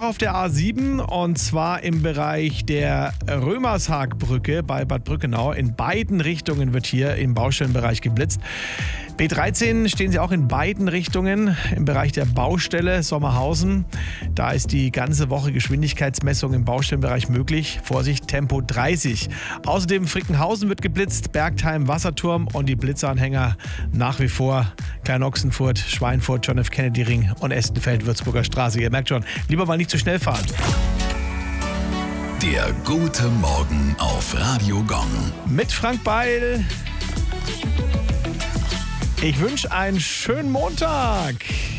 auf der A7 und zwar im Bereich der Römershagbrücke bei Bad Brückenau. In beiden Richtungen wird hier im Baustellenbereich geblitzt. B13 stehen Sie auch in beiden Richtungen im Bereich der Baustelle Sommerhausen. Da ist die ganze Woche Geschwindigkeitsmessung im Baustellenbereich möglich. Vorsicht, Tempo 30. Außerdem Frickenhausen wird geblitzt, Bergheim, Wasserturm und die Blitzanhänger nach wie vor Kleinochsenfurt, Schweinfurt, John F. Kennedy Ring und Estenfeld, Würzburger Straße. Ihr merkt schon, lieber mal nicht zu schnell fahren. Der gute Morgen auf Radio Gong. Mit Frank Beil. Ich wünsche einen schönen Montag.